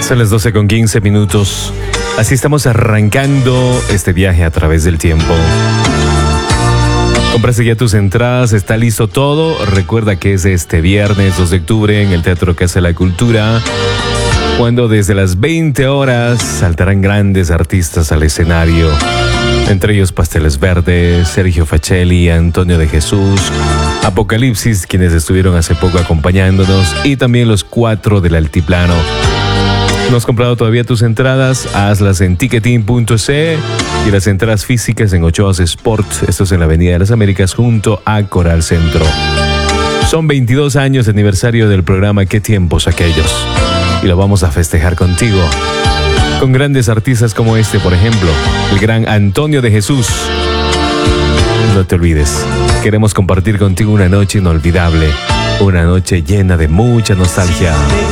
Son las 12:15. Así estamos arrancando este viaje a través del tiempo. Compraste ya tus entradas, está listo todo. Recuerda que es este viernes 2 de octubre en el Teatro Casa de la Cultura, cuando desde las 20 horas saltarán grandes artistas al escenario. Entre ellos Pasteles Verdes, Sergio Facelli, Antonio de Jesús, Apocalipsis, quienes estuvieron hace poco acompañándonos, y también los 4 del Altiplano. ¿No has comprado todavía tus entradas? Hazlas en ticketing.ce y las entradas físicas en Ochoas Sport. Esto es en la Avenida de las Américas junto a Coral Centro. Son 22 años de aniversario del programa Qué tiempos aquellos. Y lo vamos a festejar contigo. Con grandes artistas como este, por ejemplo, el gran Antonio de Jesús. No te olvides, queremos compartir contigo una noche inolvidable. Una noche llena de mucha nostalgia.